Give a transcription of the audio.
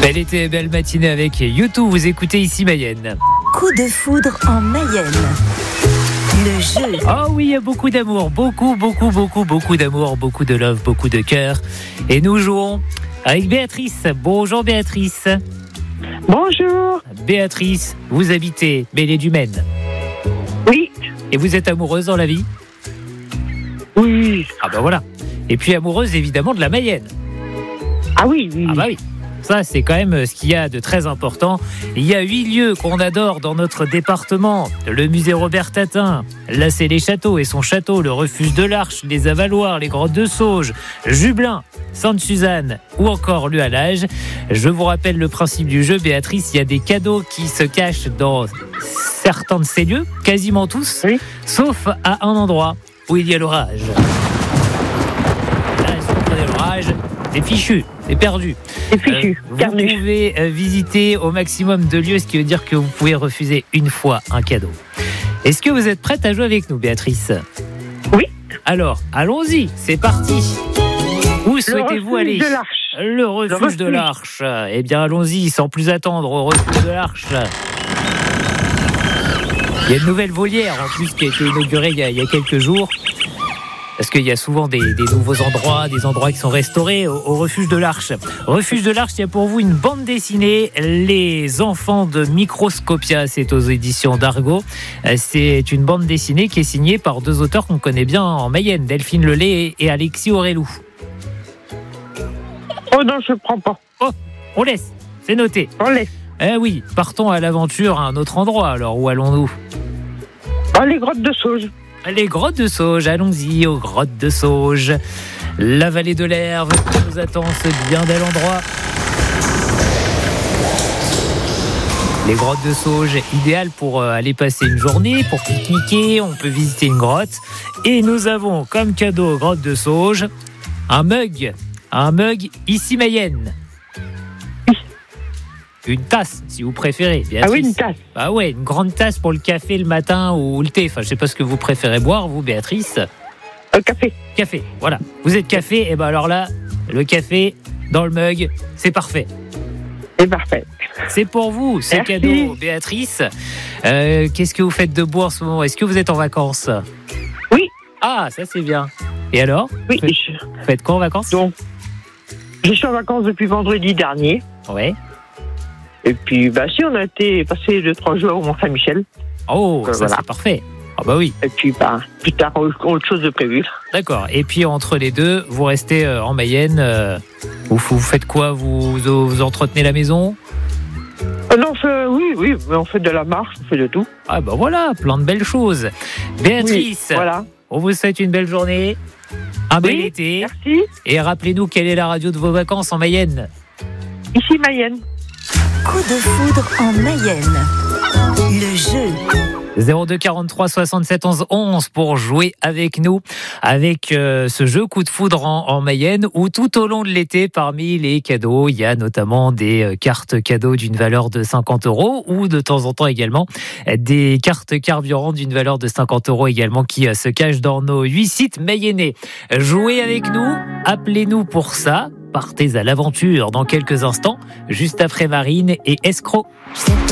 Bel été, belle matinée avec YouTube. Vous écoutez ici Mayenne. Coup de foudre en Mayenne. Le jeu. Oh oui, il y a beaucoup d'amour, beaucoup d'amour, beaucoup de love, beaucoup de cœur. Et nous jouons avec Béatrice. Bonjour Béatrice. Bonjour. Béatrice, vous habitez Belley-du-Maine. Oui. Et vous êtes amoureuse dans la vie? Oui. Ah ben voilà. Et puis amoureuse évidemment de la Mayenne. Ah oui, oui. Ah bah oui. Ça, c'est quand même ce qu'il y a de très important. Il y a 8 lieux qu'on adore dans notre département. Le musée Robert Tatin, là c'est les châteaux et son château, le refuge de l'Arche, les Avaloirs, les grottes de Sauge, Jublain, Sainte-Suzanne ou encore le Halage. Je vous rappelle le principe du jeu, Béatrice, il y a des cadeaux qui se cachent dans certains de ces lieux, quasiment tous, oui. Sauf à un endroit où il y a l'orage. Là, si vous prenez l'orage, c'est fichu, c'est perdu. C'est fichu, vous perdu. pouvez visiter au maximum de lieux, ce qui veut dire que vous pouvez refuser une fois un cadeau. Est-ce que vous êtes prête à jouer avec nous, Béatrice? Oui. Alors, allons-y, c'est parti. Où souhaitez-vous aller? Le refuge de l'Arche. Le refuge de l'Arche. Eh bien, allons-y, sans plus attendre, au refuge de l'Arche. Il y a une nouvelle volière, en plus, qui a été inaugurée il y a quelques jours. Parce qu'il y a souvent des nouveaux endroits, des endroits qui sont restaurés au refuge de l'Arche. Refuge de l'Arche, il y a pour vous une bande dessinée, Les Enfants de Microscopia, c'est aux éditions d'Argo. C'est une bande dessinée qui est signée par deux auteurs qu'on connaît bien en Mayenne, Delphine Lelay et Alexis Aurélou. Oh non, je ne prends pas. Oh, on laisse, c'est noté. On laisse. Eh oui, partons à l'aventure à un autre endroit, alors où allons-nous? Oh, les grottes de Sauge. Les grottes de Sauge, allons-y aux grottes de Sauge. La vallée de l'Herve nous attend ce bien bel endroit. Les grottes de Sauge, idéal pour aller passer une journée, pour pique-niquer, on peut visiter une grotte. Et nous avons comme cadeau aux grottes de Sauge un mug ici Mayenne. Une tasse, si vous préférez, Béatrice. Ah oui, une tasse. Ah ouais, une grande tasse pour le café le matin ou le thé. Enfin, je sais pas ce que vous préférez boire, vous, Béatrice. Café. Café, voilà. Vous êtes café, et ben alors là, le café dans le mug, c'est parfait. C'est parfait. C'est pour vous, ce Merci. cadeau, Béatrice. Qu'est-ce que vous faites de beau en ce moment? Est-ce que vous êtes en vacances? Oui. Ah, ça c'est bien. Et alors? Oui. Vous faites quoi en vacances? Donc, je suis en vacances depuis vendredi dernier. Ouais. Et puis, si, on a été passer 2-3 jours au Mont-Saint-Michel. Oh, ça voilà. c'est parfait. Ah bah oui. Et puis, plus tard, autre chose de prévu. D'accord. Et puis entre les deux, vous restez en Mayenne. Vous faites quoi? Vous entretenez la maison? Non, oui, mais on fait de la marche, on fait de tout. Ah bah voilà, plein de belles choses. Béatrice, Oui, voilà. on vous souhaite une belle journée, un bel été. Merci. Et rappelez-nous quelle est la radio de vos vacances en Mayenne. Ici, Mayenne. Coup de foudre en Mayenne. Le jeu. 02 43 67 11 11 pour jouer avec nous avec ce jeu Coup de foudre en Mayenne, où tout au long de l'été, parmi les cadeaux, il y a notamment des cartes cadeaux d'une valeur de 50 € ou de temps en temps également des cartes carburant d'une valeur de 50 € également qui se cachent dans nos 8 sites mayennais. Jouez avec nous, appelez-nous pour ça. Partez à l'aventure dans quelques instants, juste après Marine et Escroc.